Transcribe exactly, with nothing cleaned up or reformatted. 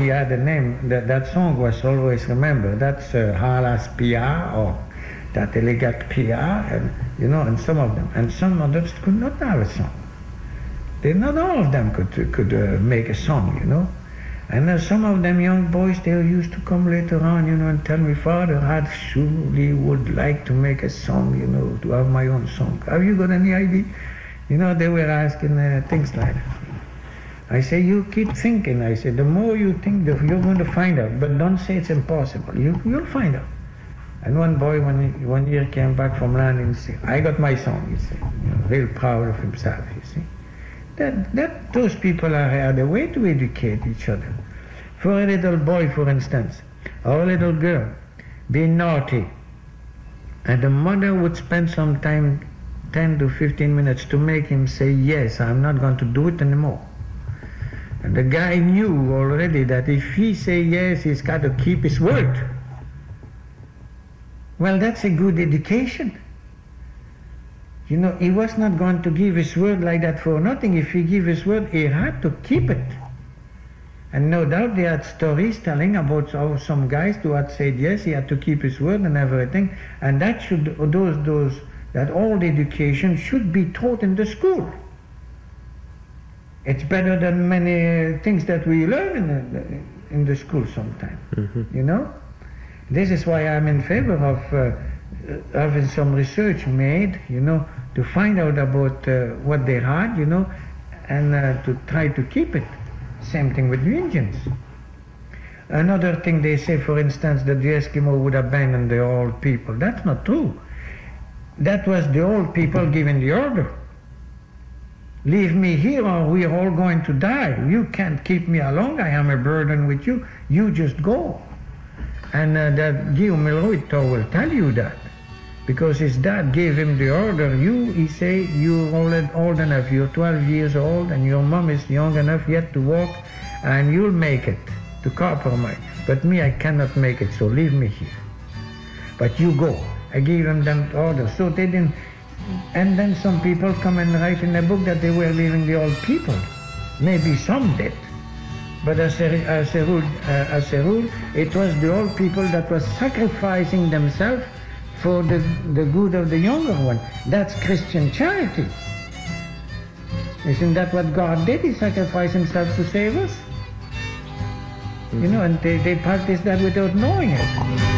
had a name. That, that song was always remembered. That's uh, Halas Pia or that Elegat Pia, and you know, and some of them, and some others could not have a song. They, not all of them could could uh, make a song, you know. And uh, some of them young boys, they used to come later on, you know, and tell me, Father, I surely would like to make a song, you know, to have my own song. Have you got any idea? You know, they were asking uh, things like that. I say, you keep thinking. I say, the more you think, the, you're going to find out. But don't say it's impossible. You, you'll find out. And one boy, one, he, one year, came back from London and said, I got my song, he said. You know, real proud of himself, you see. That, that those people are, are the way to educate each other. For a little boy, for instance, or a little girl, being naughty, and the mother would spend some time, ten to fifteen minutes, to make him say, yes, I'm not going to do it anymore. And the guy knew already that if he say yes, he's got to keep his word. Well, that's a good education. You know, he was not going to give his word like that for nothing. If he gave his word, he had to keep it. And no doubt they had stories telling about how some guys who had said yes, he had to keep his word and everything. And that should, those, those, that all the education should be taught in the school. It's better than many things that we learn in the, in the school sometimes, mm-hmm. you know? This is why I'm in favor of uh, having some research made, you know, to find out about uh, what they had, you know, and uh, to try to keep it. Same thing with the Indians. Another thing they say, for instance, that the Eskimo would abandon the old people. That's not true. That was the old people giving the order. Leave me here or we are all going to die. You can't keep me along. I am a burden with you. You just go. And uh, that Guillaume Milroy will tell you that. Because his dad gave him the order. You, he say, you're old, old enough. You're twelve years old and your mom is young enough yet to walk. And you'll make it to compromise. But me, I cannot make it. So leave me here. But you go. I gave them that order. So they didn't. And then some people come and write in a book that they were leaving the old people. Maybe some did. But as a, as a rule, uh, as a rule, it was the old people that was sacrificing themselves for the, the good of the younger one. That's Christian charity. Isn't that what God did? He sacrificed himself to save us. Mm-hmm. You know, and they, they practice that without knowing it.